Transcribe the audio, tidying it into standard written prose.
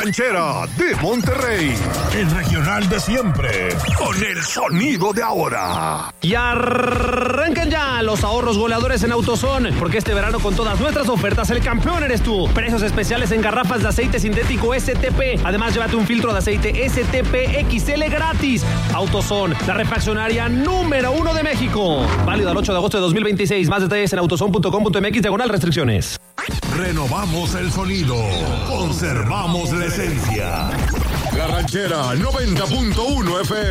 Ranchera de Monterrey. El regional de siempre, con el sonido de ahora. Y arrancan ya los ahorros goleadores en AutoZone, porque este verano con todas nuestras ofertas el campeón eres tú. Precios especiales en garrafas de aceite sintético STP. Además, llévate un filtro de aceite STP XL gratis. AutoZone, la refaccionaria número 1 de México. Válido al 8 de agosto de 2026. Más detalles en autozone.com.mx/restricciones. Renovamos el sonido. Conservamos la esencia. La Ranchera 90.1 FM.